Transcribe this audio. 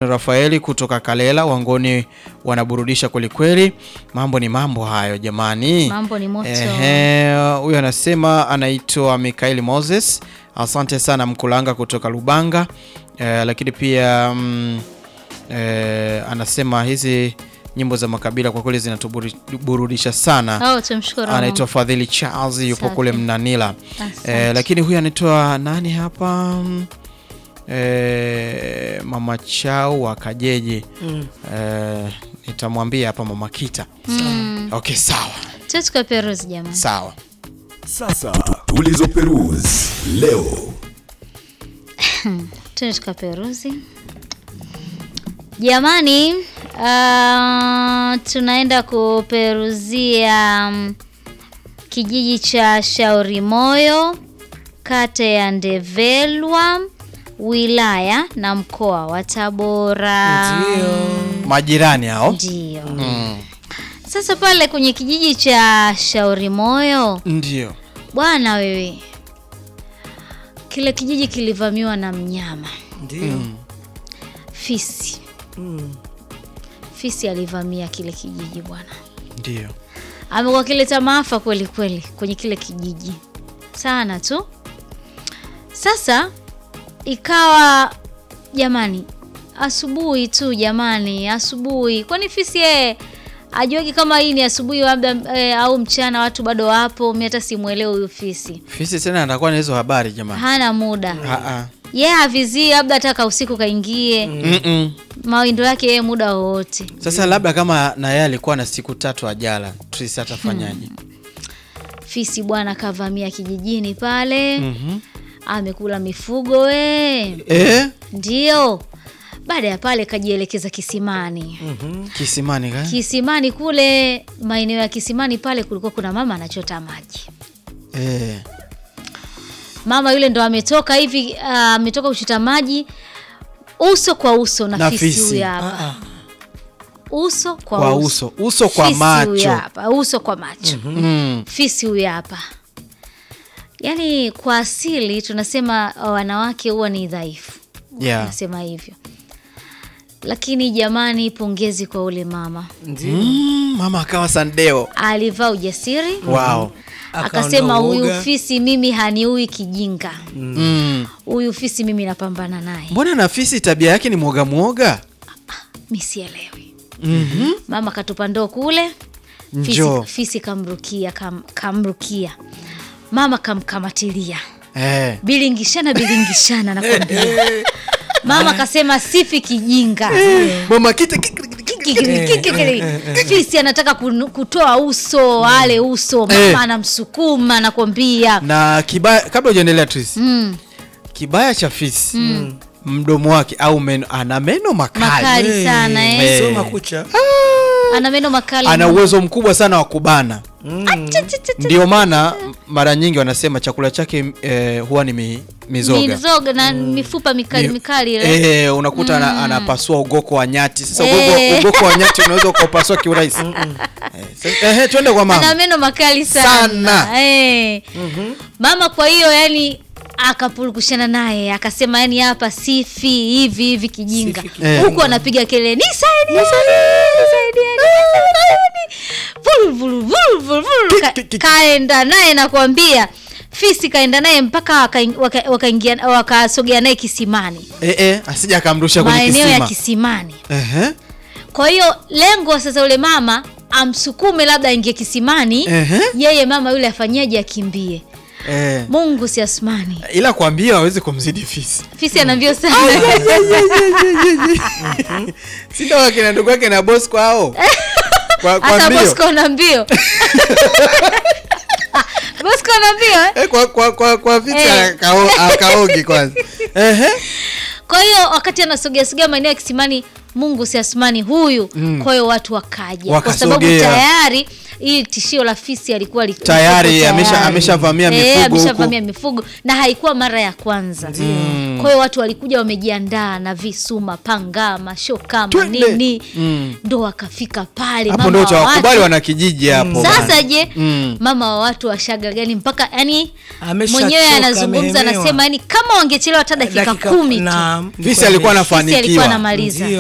Rafaeli kutoka Kalela, Wangoni wanaburudisha kweli kweli. Mambo ni mambo hayo jamani. Mambo ni moto. Huyo anasema anaitwa Mikaeli Moses. Asante sana Mkulanga kutoka Lubanga. Lakini pia anasema hizi nyimbo za makabila kwa kweli zinatuburudisha sana. Tumshukuru. Anaitwa Fadhili Charles yupo kule Mnanila. Lakini huyu anaitwa nani hapa? Mama Chao wa Kajeje. Nitamwambia hapa Mama Kita. Okay, sawa. Tuchukue peruzi jamani. Sawa. Sasa tulizoperuzi leo. Tuchukue peruzi. Jamani, tunaenda kuperuzia kijiji cha Shauri Moyo, kata ya Ndevelwa, wilaya na mkoa wa Tabora. Ndio. Majirani hao? Ndio. Sasa pale kwenye kijiji cha Shauri Moyo, ndio. Bwana wewe, kile kijiji kilivamiwa na mnyama. Ndio. Fisi. Fisi alivamia kile kijiji bwana. Ndio. Amekuwa kileta maafa kweli kweli kwenye kile kijiji. Sana tu. Sasa ikawa jamani, asubuhi tu jamani, asubuhi. Kwani fisi ajuagi kama hii ni asubuhi labda au mchana watu bado wapo, mimi hata simuelewi huyu fisi. Fisi tena anakuwa na hizo habari jamani. Hana muda. Avizi labda ataka usiku kaingie. Mawindo yake yeye muda wote. Sasa labda kama na yeye alikuwa na siku 3 ajala, Trisi atafanyaje? Fisi bwana kavamia kijijini pale. Amekula mifugo Ndio. Baada ya pale kajielekeza kisimani. Kisimani gani? Kisimani kule, maeneo ya kisimani pale kulikuwa kuna mama anachota maji. Mama yule ndo ametoka hivi, ametoka kuchota maji uso kwa uso na fisi huyu hapa. Uso kwa uso. Uso kwa macho. Uso kwa macho. Fisi huyu hapa. Yaani kwa asili tunasema wanawake huwa ni dhaifu. Tunasema hivyo. Lakini jamani, pongezi kwa ule mama. Mama akawa sandeo. Alivaa ujasiri. Wow. Akasema huyu fisi mimi haniui kijinga. Huyu fisi mimi napambana naye. Mbona na fisi tabia yake ni muoga? Mimi sielewi. Mama katupa ndoo kule. Fisi kamrukia. Mama kamkamatilia. Bilingishana nakwambia. Mama kasema sifi kijinga. Mama kita fisi anataka kutoa uso, ale uso. Mama anamsukuma nakwambia. Na kibaya, kabla hujaendelea Trisi. Kibaya cha fisi. Mdomo wake au meno, ana meno makali sana Soma kucha. Ana meno makali. Ana uwezo mkubwa sana wa kubana. Ndio maana mara nyingi wanasema chakula chake huwa ni mizoga na mifupa mikali ile. Unakuta anapasua ugoko wa nyati. Sasa ugoko wa nyati unaweza ukapasua kiurahisi. Twende kwa mama. Ana meno makali sana. Mama kwa hiyo yani akapurukushana naye akasema yani hapa sifi hivi kijinga. Huko anapiga kelele, nisaidie. Kaenda naye nakwambia. Fisi kaenda naye mpaka wakaingia wakasogea naye kisimani. Asija akamrusha kwenye kisima. Maeneo ya kisimani. Kwa hiyo lengo sasa ule mama amsukume labda aingie kisimani. Yeye mama yule afanyaje akimbie. Mungu si Asmani. Ila kuambia hawezi kumzidi fisi. Fisi anambio sana. Sio wakina ndugu yake na boss kwao. Hata boss kwa mbio. Boss kwa mbio. Kwa fisi akaogi kwanza. Kwa hiyo wakati anasogea maeneo ya kisimani, Mungu si Asmani huyu. Kwa hiyo watu wakaja kwa sababu tayari ili tishio la fisi alikuwa tayari ameshavamia mifugo na haikuwa mara ya kwanza. Kwa hiyo watu walikuja wamejiandaa na visu, mapanga, mashoka, nini. Ndo wakafika pale. Hapo ndo wakubali wana kijiji hapo. Sasa je, mama wa watu washaga gani mpaka yani mwenyewe anazungumza anasema yani kama wangechelewa hata dakika 10 tu. Fisi alikuwa anafanikiwa. Fisi alikuwa anamaliza.